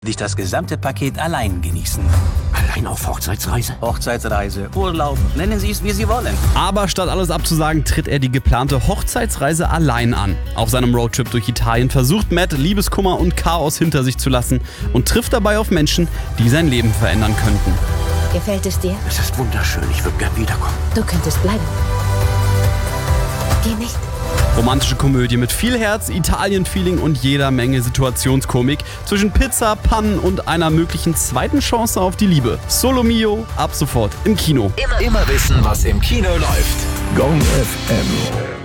Dich das gesamte Paket allein genießen. Allein auf Hochzeitsreise? Hochzeitsreise, Urlaub, nennen Sie es, wie Sie wollen. Aber statt alles abzusagen, tritt er die geplante Hochzeitsreise allein an. Auf seinem Roadtrip durch Italien versucht Matt, Liebeskummer und Chaos hinter sich zu lassen und trifft dabei auf Menschen, die sein Leben verändern könnten. Gefällt es dir? Es ist wunderschön, ich würde gern wiederkommen. Du könntest bleiben. Geh nicht. Romantische Komödie mit viel Herz, Italien-Feeling und jeder Menge Situationskomik zwischen Pizza, Pannen und einer möglichen zweiten Chance auf die Liebe. Solo Mio, ab sofort im Kino. Immer wissen, was im Kino läuft. Gong FM.